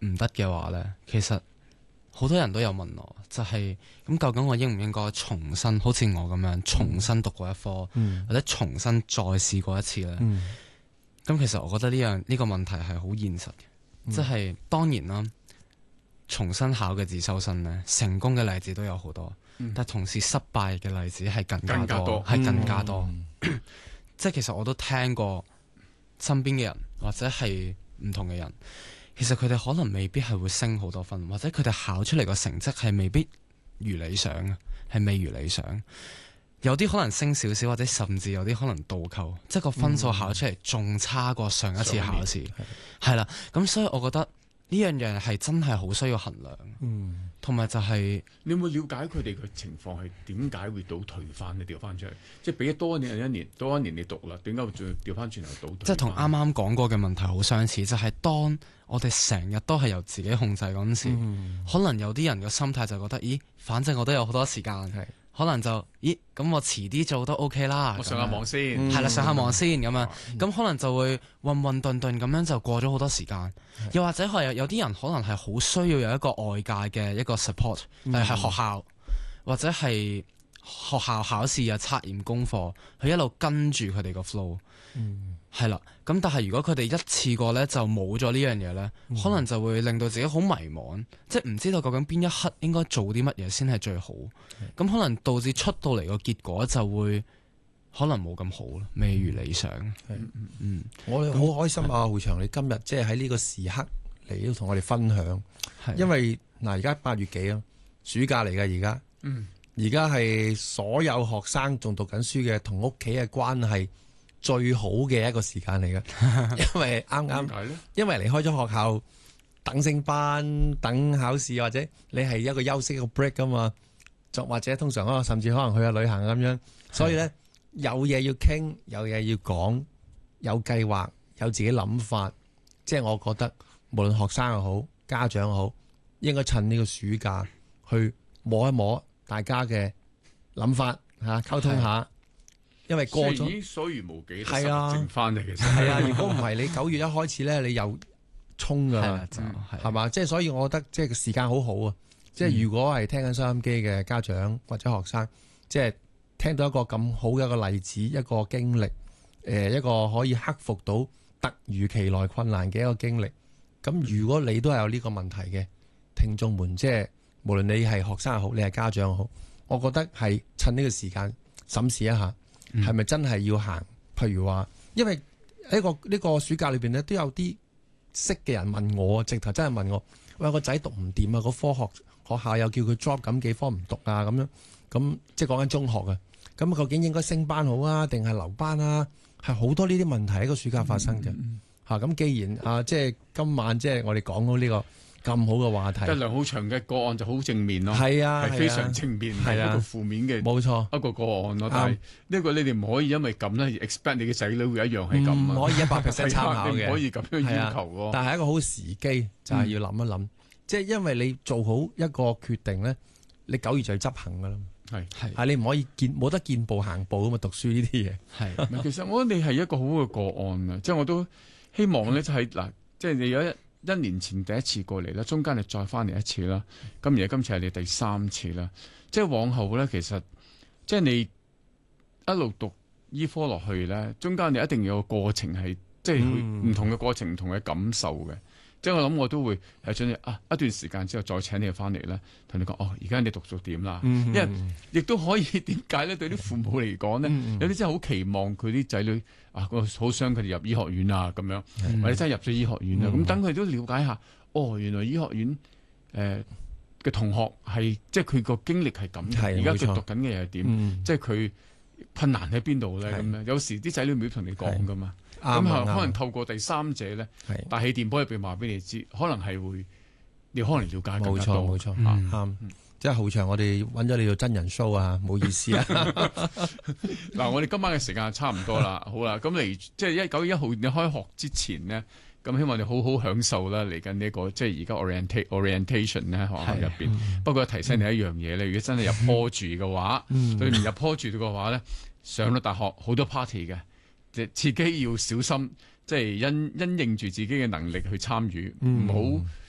唔得嘅話呢，其實好多人都有問我，就係咁究竟我應唔應該重新好似我咁樣重新讀過一科，或者重新再試過一次呢？咁其實我覺得呢個問題係好現實嘅，即係當然啦，重新考嘅自修生呢，成功嘅例子都有好多，但同時失敗嘅例子係更加多，係更加多。即係其實我都聽過身邊嘅人或者係唔同嘅人，其實佢哋可能未必係會升好多分，或者佢哋考出嚟個成績係未必如理想嘅，係未如理想。有啲可能升少少，或者甚至有啲可能倒扣，即係個分數考出嚟仲差過上一次考試，係啦。咁所以我覺得呢樣嘢係真係好需要衡量，同埋就係你有冇了解佢哋嘅情況係點解會倒退翻咧？調翻出嚟，即係俾多一年你讀啦，點解會再調翻轉頭倒退？ 即係同啱啱講過嘅問題好相似，就係當我哋成日都係由自己控制嗰陣時，可能有啲人嘅心態就覺得，咦，反正我都有好多時間。可能就咁我遲啲做都 OK 啦， 我上下網先， 係啦，上下網先咁樣，咁可能就會混混沌沌咁樣就過咗好多時間，又或者係有啲人可能係好需要有一個外界嘅一個 support，例如係學校或者係學校考試啊、測驗功課，佢一路跟住佢哋個 flow，係啦。咁但係如果佢哋一次過呢就冇咗呢樣嘢呢，可能就會令到自己好迷茫，即係唔知道究竟邊一刻應該做啲乜嘢先係最好。咁可能導致出到嚟個結果就會可能冇咁好，未如理想。 我哋好開心啊，浩翔，你今日即係喺呢個時刻嚟到同我哋分享，因為嗱而家8月幾啊，暑假嚟㗎而家，而家係所有學生仲讀緊書嘅同屋企嘅關係最好嘅一個時間嚟嘅，因為因為離開咗學校等升班、等考試，或者你係一個休息一個 break 噶嘛，或者通常甚至可能去下旅行咁樣，所以咧有嘢要傾，有嘢要講，有計劃，有自己諗法，即係我覺得無論學生又好，家長又好，應該趁呢個暑假去摸一摸大家嘅諗法嚇，溝通下。因為過咗已經所餘無幾，係啊，剩翻嚟其實係啊。如果唔係你9月一開始咧，你又衝噶啦，係嘛？即係所以我覺得即係個時間好好啊。即係如果係聽緊收音機嘅家長或者學生，即係聽到一個咁好嘅一個例子，一個經歷，一個可以克服到突如其來困難嘅一個經歷。咁如果你都係有呢個問題嘅聽眾們，即係無論你係學生又好，你係家長又好，我覺得係趁呢個時間審視一下。係咪真係要行？譬如話，因為呢個暑假裏邊咧，都有啲識嘅人問我，直頭真係問我，喂，個仔讀唔掂啊，個科學校又叫佢 drop 咁幾科唔讀啊，咁樣咁即係講緊中學啊。咁究竟應該升班好啊，定係留班啊？係好多呢啲問題喺個暑假發生嘅嚇。咁既然即係今晚即係我哋講到呢個咁好嘅話題， 即係梁浩翔嘅個案就好正面咯， 係啊， 係非常正面，係一個負面嘅冇錯一個個案咯。但係呢個你哋唔可以因為咁咧 expect 你嘅仔女會一樣係咁啊， 唔可以100%參考嘅， 你唔可以咁樣要求喎。 但係一個好時機就係要諗一諗，即係因為你做好一個決定咧，你9月就要執行噶啦。係你唔可以冇得見步行步咁嘛，讀書呢啲嘢係。其實我覺得你係一個好嘅個案啊，即係我都希望咧就係嗱，即係你有一年前第一次過嚟啦，中間你再翻嚟一次啦，今次係你第3次啦。即係往後咧，其實即係你一路讀醫科落去咧，中間你一定有個過程係即係唔同嘅過程，唔同嘅感受嘅。即係我諗我都會係想一段時間之後再請你翻嚟咧，同你講而家你讀咗點啦？因為亦都可以點解咧？對啲父母嚟講咧，有啲真係好期望佢啲仔女我好想佢哋入醫學院啊咁樣，或者真係入咗醫學院啊。咁等佢都了解下，原來醫學院嘅同學係即係佢個經歷係咁，而家佢讀緊嘅嘢係點？即係佢困難喺邊度咧？咁樣有時啲仔女未必同你講噶嘛。咁可能透過第三者咧，大氣電波入邊話俾你知，可能係會你可能了解更加多。 冇錯，啱。即係浩翔，我哋揾咗你做真人 show 啊，冇意思啊。 嗱，我哋今晚嘅時間差唔多啦，好啦，咁嚟即係9月1號你開學之前呢，咁希望你好好享受啦，嚟緊呢個即係而家 orientation 咧學校入邊。不過提醒你一樣嘢咧，如果真係入 Paul 住嘅話，對唔入 Paul 住嘅話咧，上到大學好多 party 嘅。自己要小心，即係因應住自己嘅能力去參與，唔好